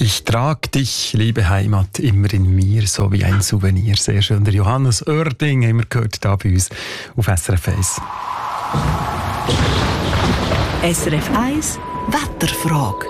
Ich trage dich, liebe Heimat, immer in mir, so wie ein Souvenir. Sehr schön. Der Johannes Oerding haben wir gehört hier bei uns auf SRF 1. SRF 1 Wetterfrage.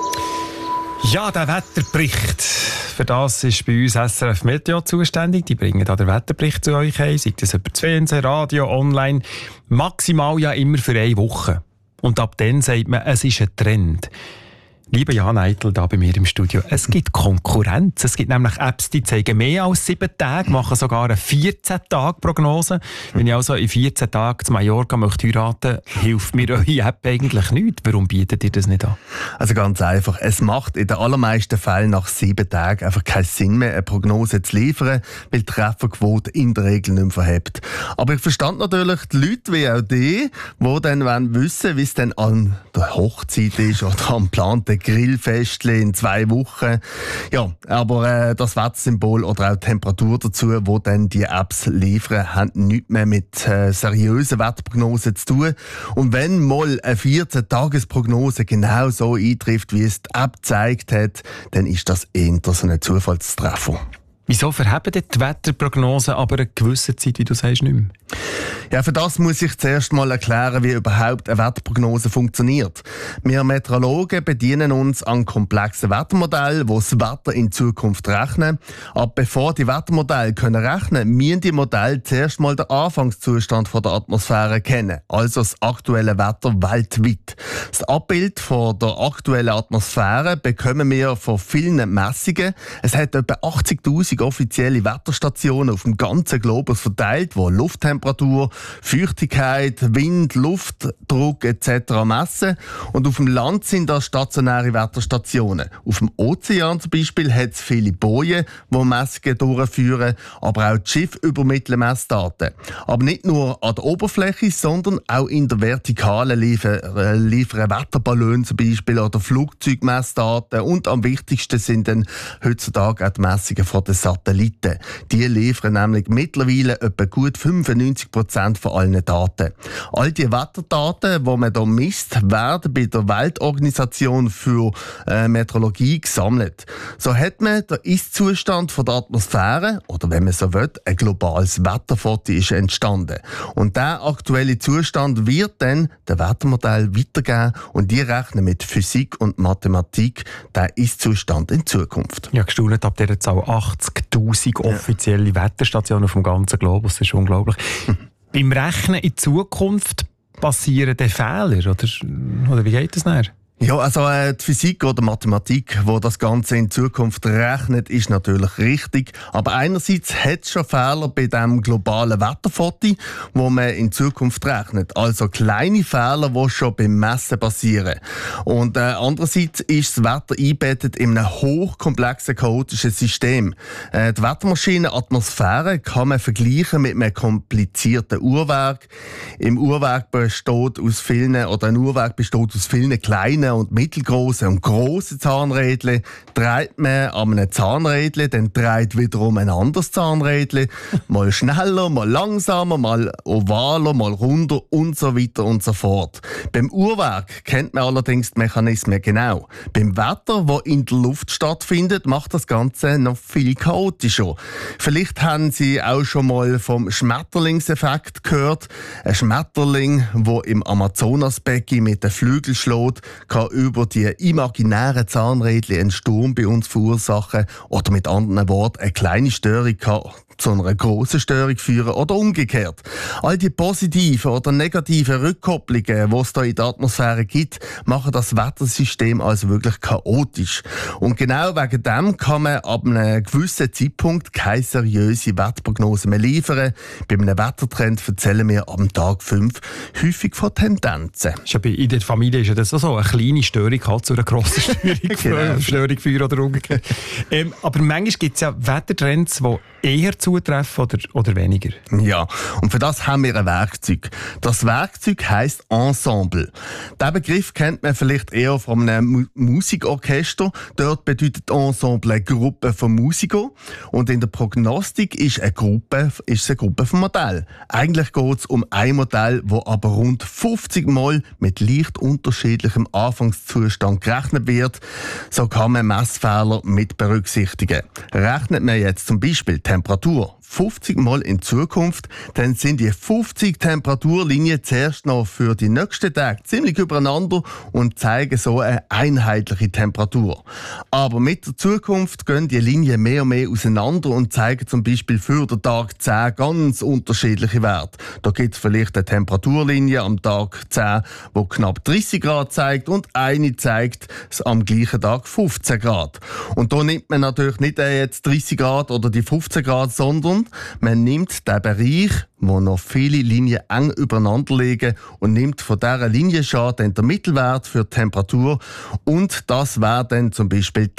Ja, der Wetterbericht. Für das ist bei uns SRF Meteo zuständig. Die bringen da den Wetterbericht zu euch ein. Sei das über das Fernsehen, Radio, online. Maximal ja immer für 1 Woche. Und ab dann sagt man, es ist ein Trend. Lieber Jan Eitel, da bei mir im Studio, es gibt Konkurrenz. Es gibt nämlich Apps, die zeigen mehr als 7 Tage, machen sogar eine 14-Tage-Prognose. Wenn ich also in 14 Tagen zu Mallorca möchte heiraten, hilft mir eure App eigentlich nichts. Warum bietet ihr das nicht an? Also ganz einfach, es macht in den allermeisten Fällen nach 7 Tagen einfach keinen Sinn mehr, eine Prognose zu liefern, weil die Trefferquote in der Regel nicht mehr verhebt. Aber ich verstand natürlich die Leute wie auch die dann wissen, wie es dann an der Hochzeit ist oder am geplanten Grillfestchen in 2 Wochen. Ja, aber das Wettersymbol oder auch die Temperatur dazu, wo dann die Apps liefern, haben nichts mehr mit seriösen Wetterprognosen zu tun. Und wenn mal eine 14-Tages-Prognose genau so eintrifft, wie es die App gezeigt hat, dann ist das eher so ein Zufallstreffer. Wieso verheben die Wetterprognosen aber eine gewisse Zeit, wie du sagst, nicht mehr? Ja, für das muss ich zuerst mal erklären, wie überhaupt eine Wetterprognose funktioniert. Wir Meteorologen bedienen uns an komplexen Wettermodellen, die das Wetter in Zukunft rechnen. Aber bevor die Wettermodelle können rechnen, müssen die Modelle zuerst mal den Anfangszustand der Atmosphäre kennen, also das aktuelle Wetter weltweit. Das Abbild von der aktuellen Atmosphäre bekommen wir von vielen Messungen. Es hat etwa 80'000 offizielle Wetterstationen auf dem ganzen Globus verteilt, die Lufttemperatur, Feuchtigkeit, Wind, Luftdruck etc. messen. Und auf dem Land sind das stationäre Wetterstationen. Auf dem Ozean zum Beispiel hat es viele Bojen, die Messungen durchführen, aber auch die Schiffe übermitteln Messdaten. Aber nicht nur an der Oberfläche, sondern auch in der Vertikalen liefern Wetterballone zum Beispiel oder Flugzeugmessdaten. Und am wichtigsten sind dann heutzutage auch die Messungen von den Satelliten. Die liefern nämlich mittlerweile etwa gut 95% von allen Daten. All die Wetterdaten, die man hier misst, werden bei der Weltorganisation für Meteorologie gesammelt. So hat man den Ist-Zustand der Atmosphäre, oder wenn man so will, ein globales Wetterfoto ist entstanden. Und dieser aktuelle Zustand wird dann dem Wettermodell weitergeben und die rechnen mit Physik und Mathematik den Ist-Zustand in Zukunft. Ja, gestaunt ab dieser Zahl 80'000 offizielle Wetterstationen auf dem ganzen Globus. Das ist unglaublich. Beim Rechnen in Zukunft passieren dann Fehler? Oder wie geht das nachher? Ja, also die Physik oder Mathematik, wo das Ganze in Zukunft rechnet, ist natürlich richtig. Aber einerseits hat es schon Fehler bei dem globalen Wetterfoto, wo man in Zukunft rechnet. Also kleine Fehler, die schon beim Messen passieren. Und andererseits ist das Wetter eingebettet in einem hochkomplexen, chaotischen System. Die Wettermaschine Atmosphäre kann man vergleichen mit einem komplizierten Uhrwerk. Ein Uhrwerk besteht aus vielen kleinen und mittelgroße und große Zahnrädchen. Dreht man an einem Zahnrädchen, dann dreht wiederum ein anderes Zahnrädchen. Mal schneller, mal langsamer, mal ovaler, mal runder und so weiter und so fort. Beim Uhrwerk kennt man allerdings die Mechanismen genau. Beim Wetter, das in der Luft stattfindet, macht das Ganze noch viel chaotischer. Vielleicht haben Sie auch schon mal vom Schmetterlingseffekt gehört. Ein Schmetterling, der im Amazonasbecken mit den Flügeln schlägt, kann über die imaginären Zahnrädchen einen Sturm bei uns verursachen oder mit anderen Worten eine kleine Störung kann zu einer grossen Störung führen oder umgekehrt. All die positiven oder negativen Rückkopplungen, die es da in der Atmosphäre gibt, machen das Wettersystem also wirklich chaotisch. Und genau wegen dem kann man ab einem gewissen Zeitpunkt keine seriöse Wetterprognose mehr liefern. Bei einem Wettertrend erzählen wir am Tag 5 häufig von Tendenzen. In der Familie ist das so, eine kleine Störung halt zu einer grossen Störung, genau. Störung führen oder umgekehrt. Aber manchmal gibt es ja Wettertrends, die eher zutreffen oder weniger? Ja, und für das haben wir ein Werkzeug. Das Werkzeug heisst Ensemble. Diesen Begriff kennt man vielleicht eher von einem Musikorchester. Dort bedeutet Ensemble eine Gruppe von Musikern. Und in der Prognostik ist es eine Gruppe von Modellen. Eigentlich geht es um ein Modell, das aber rund 50 Mal mit leicht unterschiedlichem Anfangszustand gerechnet wird. So kann man Messfehler mit berücksichtigen. Rechnet man jetzt zum Beispiel Temperatur 50 Mal in Zukunft, dann sind die 50 Temperaturlinien zuerst noch für die nächsten Tage ziemlich übereinander und zeigen so eine einheitliche Temperatur. Aber mit der Zukunft gehen die Linien mehr und mehr auseinander und zeigen zum Beispiel für den Tag 10 ganz unterschiedliche Werte. Da gibt es vielleicht eine Temperaturlinie am Tag 10, die knapp 30 Grad zeigt und eine zeigt am gleichen Tag 15 Grad. Und da nimmt man natürlich nicht jetzt 30 Grad oder die 15 Grad, sondern man nimmt den Bereich, wo noch viele Linien eng übereinander liegen und nimmt von dieser Linienschale dann den Mittelwert für die Temperatur und das wäre dann zum Beispiel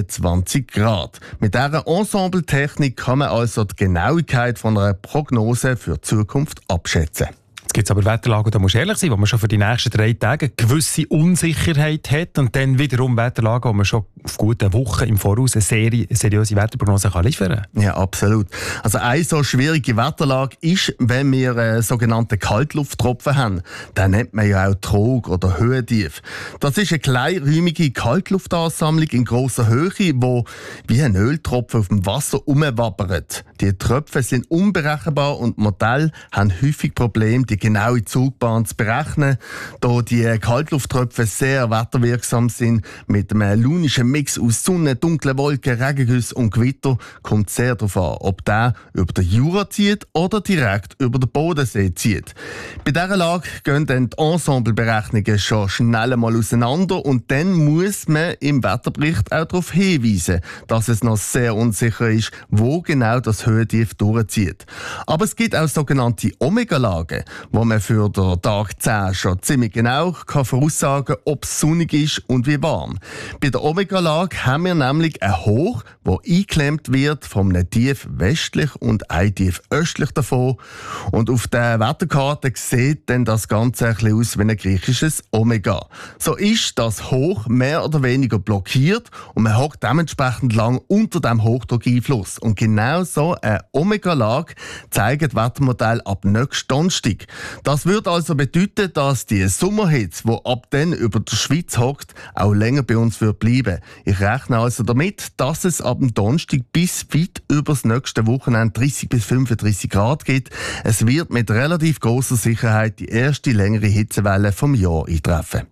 23 Grad. Mit dieser Ensembletechnik kann man also die Genauigkeit von einer Prognose für die Zukunft abschätzen. Jetzt gibt es aber Wetterlagen, da muss ehrlich sein, wo man schon für die nächsten 3 Tage eine gewisse Unsicherheit hat und dann wiederum Wetterlagen, wo man schon auf gute Wochen im Voraus eine seriöse Wetterprognose kann liefern kann. Ja, absolut. Also eine so schwierige Wetterlage ist, wenn wir sogenannte Kaltlufttropfen haben. Den nennt man ja auch Trog oder Höhentief. Das ist eine kleinräumige Kaltluftansammlung in grosser Höhe, die wie ein Öltropfen auf dem Wasser umwabbert. Die Tröpfe sind unberechenbar und Modelle haben häufig Probleme, die genaue Zugbahn zu berechnen. Da die Kaltlufttröpfe sehr wetterwirksam sind, mit einem launischen Mix aus Sonne, dunklen Wolken, Regengüssen und Gewitter, kommt sehr darauf an, ob der über den Jura zieht oder direkt über den Bodensee zieht. Bei dieser Lage gehen dann die Ensembleberechnungen schon schnell mal auseinander und dann muss man im Wetterbericht auch darauf hinweisen, dass es noch sehr unsicher ist, wo genau das Höhentief durchzieht. Aber es gibt auch sogenannte Omega-Lagen, wo man für den Tag 10 schon ziemlich genau voraussagen kann, ob es sonnig ist und wie warm. Bei der Omega-Lage haben wir nämlich ein Hoch, das eingeklemmt wird von einem Tief westlich und ein Tief östlich davon. Und auf der Wetterkarte sieht dann das Ganze ein bisschen aus wie ein griechisches Omega. So ist das Hoch mehr oder weniger blockiert und man hockt dementsprechend lang unter dem Hochdruckeinfluss. Und genau so eine Omega-Lage zeigen die Wettermodelle ab nächsten Donnerstag. Das würde also bedeuten, dass die Sommerhitze, die ab dann über der Schweiz hockt, auch länger bei uns wird bleiben. Ich rechne also damit, dass es ab dem Donnerstag bis weit über das nächste Wochenende 30 bis 35 Grad gibt. Es wird mit relativ grosser Sicherheit die erste längere Hitzewelle vom Jahr eintreffen.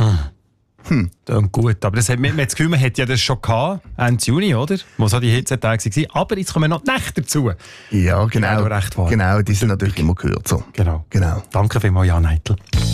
Gut, aber das hat, man hat das Gefühl, man hat ja das schon gehabt, Ende Juni, oder? Wo so die Hitzetage waren. Aber jetzt kommen noch die Nächte dazu. Ja, genau. Recht warm. Genau, die sind natürlich immer kürzer. Genau. Genau. Danke vielmals, Jan Eitel.